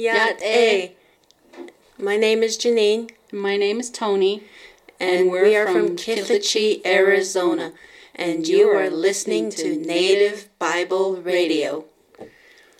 Yat A. My name is Janine. My name is Tony. And we are from Kithlichi, Arizona. And you are listening to Native Bible Radio.